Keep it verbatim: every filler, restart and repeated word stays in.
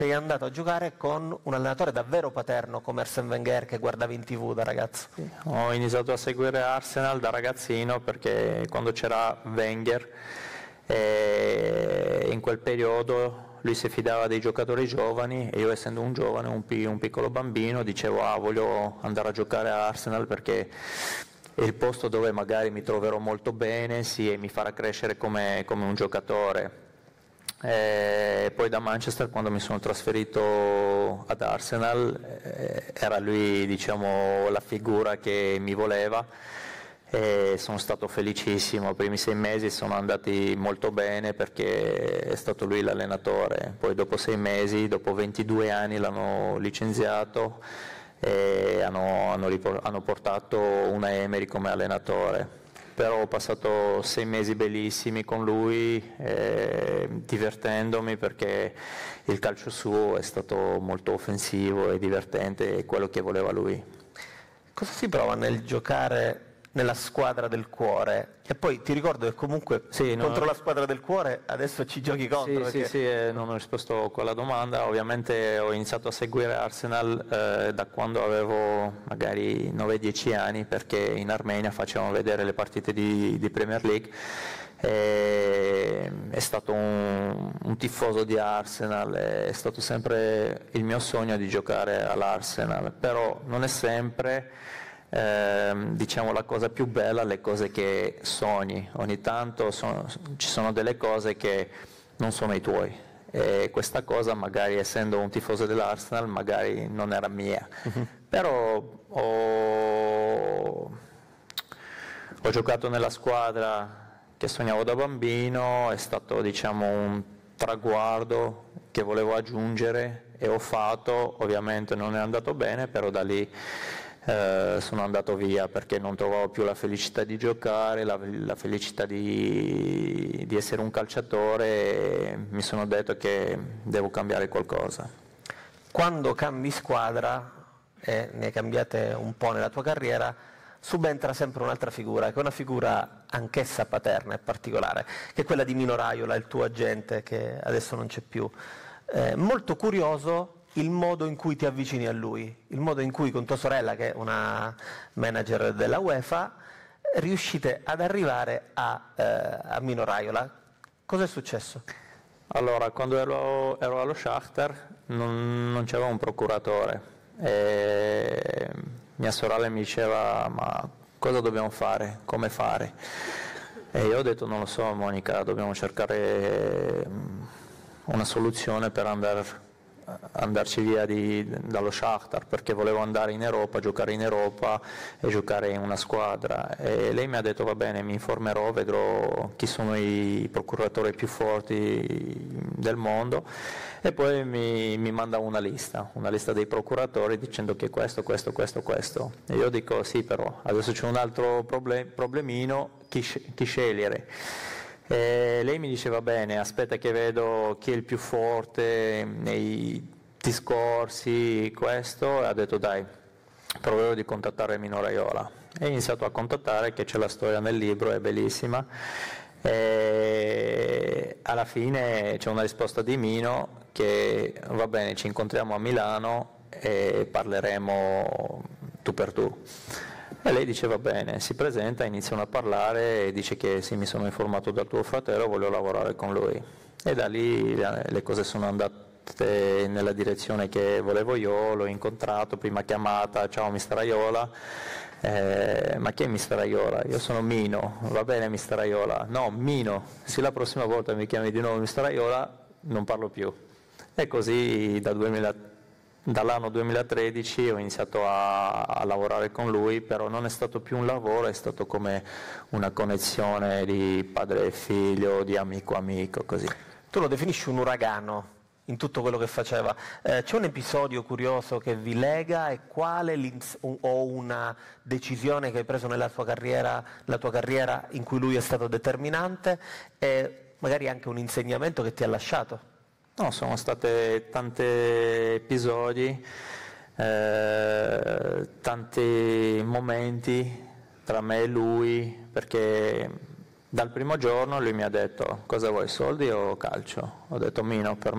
sei andato a giocare con un allenatore davvero paterno come Arsène Wenger, che guardavi in tv da ragazzo. Sì, ho iniziato a seguire Arsenal da ragazzino perché quando c'era Wenger, eh, in quel periodo lui si fidava dei giocatori giovani e io, essendo un giovane, un, pi- un piccolo bambino, dicevo ah, voglio andare a giocare a Arsenal perché è il posto dove magari mi troverò molto bene, sì, e mi farà crescere come, come un giocatore. E poi da Manchester, quando mi sono trasferito ad Arsenal, eh, era lui, diciamo, la figura che mi voleva e sono stato felicissimo. I primi sei mesi sono andati molto bene perché è stato lui l'allenatore. Poi dopo sei mesi, dopo ventidue anni, l'hanno licenziato e hanno, hanno, hanno portato una Emery come allenatore. Però ho passato sei mesi bellissimi con lui, eh, divertendomi perché il calcio suo è stato molto offensivo e divertente, è quello che voleva lui. Cosa si prova nel giocare nella squadra del cuore? E poi ti ricordo che comunque sì, contro no, la squadra del cuore adesso ci giochi contro. Sì, perché... sì, sì, eh, non ho risposto a quella domanda. Ovviamente ho iniziato a seguire Arsenal eh, da quando avevo magari nove dieci anni, perché in Armenia facevano vedere le partite di, di Premier League. E è stato un, un tifoso di Arsenal, è stato sempre il mio sogno di giocare all'Arsenal, però non è sempre Eh, diciamo la cosa più bella, le cose che sogni. Ogni tanto sono, ci sono delle cose che non sono i tuoi e questa cosa, magari essendo un tifoso dell'Arsenal, magari non era mia. Uh-huh. Però ho, ho giocato nella squadra che sognavo da bambino, è stato, diciamo, un traguardo che volevo aggiungere e ho fatto. Ovviamente non è andato bene, però da lì Eh, sono andato via perché non trovavo più la felicità di giocare, la, la felicità di, di essere un calciatore, e mi sono detto che devo cambiare qualcosa. Quando cambi squadra, e ne hai cambiate un po' nella tua carriera, subentra sempre un'altra figura, che è una figura anch'essa paterna e particolare, che è quella di Mino Raiola, il tuo agente, che adesso non c'è più. Eh, molto curioso il modo in cui ti avvicini a lui, il modo in cui con tua sorella, che è una manager della UEFA, riuscite ad arrivare a, eh, a Mino Raiola. Cosa è successo? Allora, quando ero, ero allo Shakhtar non, non c'era un procuratore e mia sorella mi diceva ma cosa dobbiamo fare, come fare? E io ho detto non lo so Monica, dobbiamo cercare una soluzione per andare andarci via di, dallo Shakhtar, perché volevo andare in Europa, giocare in Europa e giocare in una squadra. E lei mi ha detto va bene, mi informerò, vedrò chi sono i procuratori più forti del mondo e poi mi, mi manda una lista, una lista dei procuratori dicendo che questo, questo, questo, questo. E io dico sì, però adesso c'è un altro problem, problemino, chi, chi scegliere? E lei mi diceva bene, aspetta che vedo chi è il più forte nei discorsi, questo, e ha detto dai, proverò di contattare Mino Raiola. E ho iniziato a contattare, che c'è la storia nel libro, è bellissima, e alla fine c'è una risposta di Mino che va bene, ci incontriamo a Milano e parleremo tu per tu. E lei dice va bene, si presenta, iniziano a parlare e dice che sì, mi sono informato dal tuo fratello, voglio lavorare con lui. E da lì le cose sono andate nella direzione che volevo io, l'ho incontrato, prima chiamata, ciao mister Raiola, eh, ma chi è mister Raiola? Io sono Mino, va bene mister Raiola, no Mino, se la prossima volta mi chiami di nuovo mister Raiola non parlo più. E così da duemila dall'anno duemilatredici ho iniziato a, a lavorare con lui, però non è stato più un lavoro, è stato come una connessione di padre e figlio, di amico amico, così. Tu lo definisci un uragano in tutto quello che faceva. Eh, c'è un episodio curioso che vi lega, e quale o una decisione che hai preso nella tua carriera, la tua carriera in cui lui è stato determinante, e magari anche un insegnamento che ti ha lasciato? No, sono stati tanti episodi, eh, tanti momenti tra me e lui, perché dal primo giorno lui mi ha detto cosa vuoi, soldi o calcio? Ho detto Mino, per